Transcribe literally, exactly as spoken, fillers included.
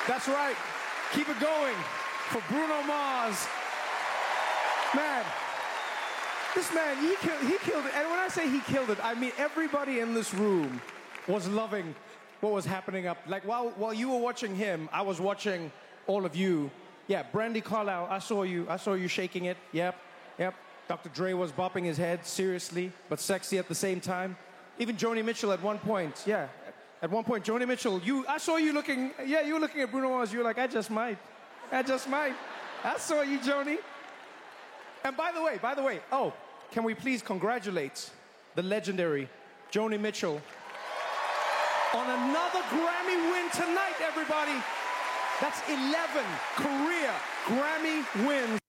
That's right. Keep it going for Bruno Mars. Man, this man, he killed, he killed it. And when I say he killed it, I mean everybody in this room was loving what was happening up. Like while while you were watching him, I was watching all of you. Yeah, Brandi Carlile, I saw you. I saw you shaking it. Yep, yep. Doctor Dre was bopping his head seriously, but sexy at the same time. Even Joni Mitchell at one point. Yeah, at one point, Joni Mitchell, you. I saw you looking. Yeah, you were looking at Bruno Mars. You were like, I just might. I just might. I saw you, Joni. And by the way, by the way, oh, can we please congratulate the legendary Joni Mitchell on another Grammy win tonight, everybody. That's eleven career Grammy wins.